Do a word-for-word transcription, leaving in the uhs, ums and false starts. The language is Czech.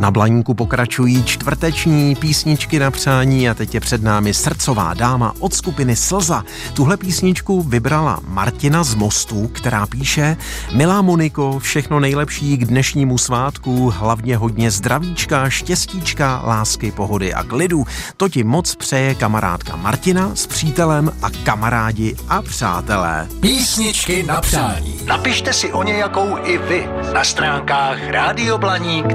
Na Blaníku pokračují čtvrteční písničky na přání a teď je před námi Srdcová dáma od skupiny Slza. Tuhle písničku vybrala Martina z Mostu, která píše: Milá Moniko, všechno nejlepší k dnešnímu svátku, hlavně hodně zdravíčka, štěstíčka, lásky, pohody a klidu. To ti moc přeje kamarádka Martina s přítelem a kamarádi a přátelé. Písničky na přání. Napište si o nějakou i vy na stránkách rádio blaník